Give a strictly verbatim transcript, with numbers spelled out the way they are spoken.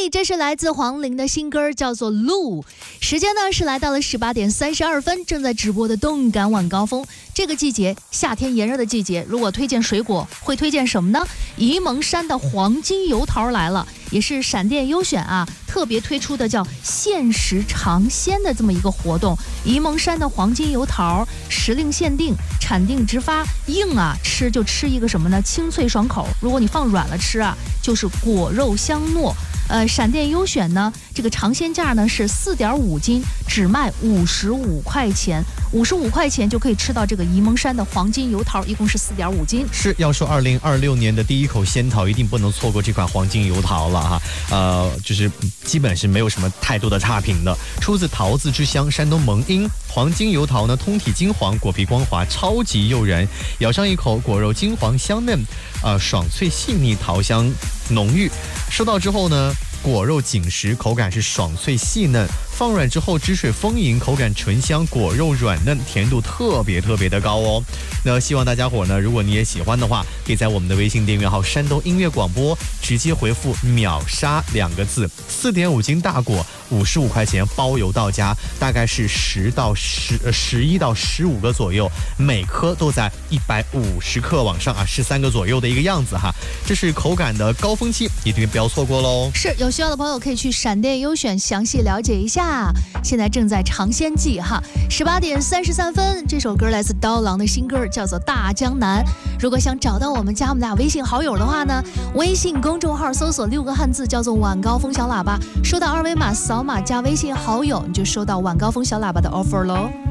这是来自黄龄的新歌，叫做《路》。时间呢是来到了十八点三十二分，正在直播的动感晚高峰。这个季节，夏天炎热的季节，如果推荐水果，会推荐什么呢？沂蒙山的黄金油桃来了，也是闪电优选啊特别推出的叫限时尝鲜的这么一个活动。沂蒙山的黄金油桃时令限定，产地直发，硬啊吃就吃一个什么呢？清脆爽口。如果你放软了吃啊，就是果肉香糯。呃，闪电优选呢，这个尝鲜价呢是四点五斤，只卖五十五块钱，五十五块钱就可以吃到这个沂蒙山的黄金油桃，一共是四点五斤。 是要说二零二六年的第一口仙桃，一定不能错过这款黄金油桃了哈。呃，就是基本是没有什么太多的差评的，出自桃子之乡山东蒙阴。黄金油桃呢，通体金黄，果皮光滑，超级诱人。咬上一口，果肉金黄香嫩，呃，爽脆细腻，桃香浓郁。收到之后呢，果肉紧实，口感是爽脆细嫩，放软之后汁水丰盈，口感醇香，果肉软嫩，甜度特别特别的高哦。那希望大家伙呢，如果你也喜欢的话，可以在我们的微信订阅号山东音乐广播直接回复秒杀两个字，四点五斤大果，五十五块钱包邮到家，大概是十到十呃十一到十五个左右，每颗都在一百五十克往上啊，十三个左右的一个样子哈。这是口感的高峰期，一定不要错过喽。 是有需要的朋友可以去闪电优选详细了解一下，现在正在尝鲜季哈。十八点三十三分，这首歌来自刀郎的新歌，叫做《大江南》。如果想找到我们，加我们俩微信好友的话呢，微信公众号搜索六个汉字叫做晚高峰小喇叭，收到二维码扫码加微信好友，你就收到晚高峰小喇叭的 offer 喽。